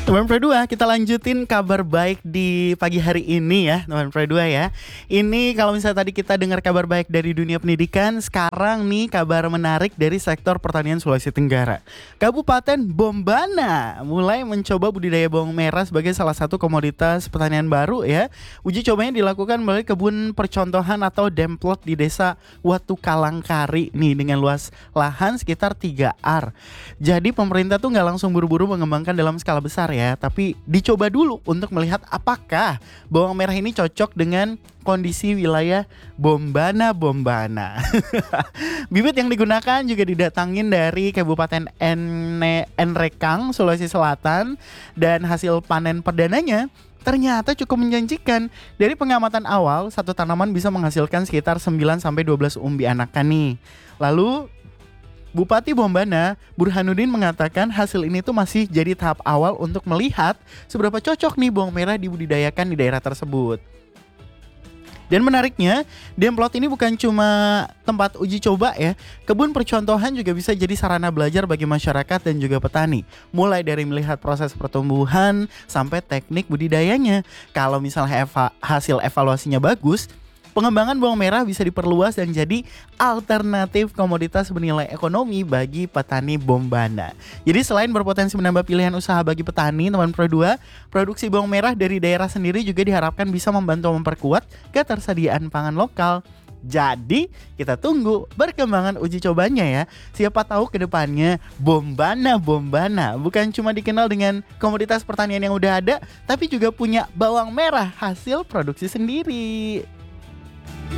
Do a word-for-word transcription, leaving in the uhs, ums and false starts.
Teman Pro dua, kita lanjutin kabar baik di pagi hari ini ya, teman Pro dua ya. Ini kalau misalnya tadi kita dengar kabar baik dari dunia pendidikan, sekarang nih kabar menarik dari sektor pertanian Sulawesi Tenggara. Kabupaten Bombana mulai mencoba budidaya bawang merah sebagai salah satu komoditas pertanian baru ya. Uji cobanya dilakukan melalui kebun percontohan atau demplot di desa Watu Kalangkari nih dengan luas lahan sekitar tiga ar. Jadi pemerintah tuh nggak langsung buru-buru mengembangkan dalam skala besar ya. Ya, tapi dicoba dulu untuk melihat apakah bawang merah ini cocok dengan kondisi wilayah Bombana Bombana. Bibit yang digunakan juga didatangin dari Kabupaten Ene, Enrekang, Sulawesi Selatan, dan hasil panen perdananya ternyata cukup menjanjikan. Dari pengamatan awal, satu tanaman bisa menghasilkan sekitar sembilan sampai dua belas umbi anakan nih. Lalu Bupati Bombana, Burhanuddin mengatakan hasil ini tuh masih jadi tahap awal untuk melihat seberapa cocok nih bawang merah dibudidayakan di daerah tersebut. Dan menariknya, demplot ini bukan cuma tempat uji coba ya. Kebun percontohan juga bisa jadi sarana belajar bagi masyarakat dan juga petani. Mulai dari melihat proses pertumbuhan sampai teknik budidayanya. Kalau misalnya eva- hasil evaluasinya bagus, pengembangan bawang merah bisa diperluas dan jadi alternatif komoditas bernilai ekonomi bagi petani Bombana. Jadi selain berpotensi menambah pilihan usaha bagi petani, teman Pro dua, produksi bawang merah dari daerah sendiri juga diharapkan bisa membantu memperkuat ketersediaan pangan lokal. Jadi kita tunggu perkembangan uji cobanya ya. Siapa tahu ke depannya Bombana Bombana bukan cuma dikenal dengan komoditas pertanian yang udah ada, tapi juga punya bawang merah hasil produksi sendiri.